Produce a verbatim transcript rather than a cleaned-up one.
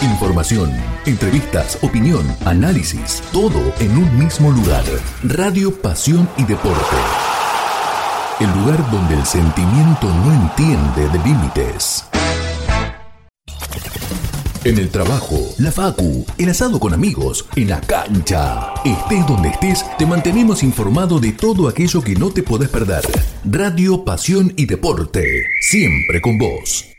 Información, entrevistas, opinión, análisis, todo en un mismo lugar. Radio Pasión y Deporte. El lugar donde el sentimiento no entiende de límites. En el trabajo, la facu, el asado con amigos, en la cancha. Estés donde estés, te mantenemos informado de todo aquello que no te podés perder. Radio Pasión y Deporte, siempre con vos.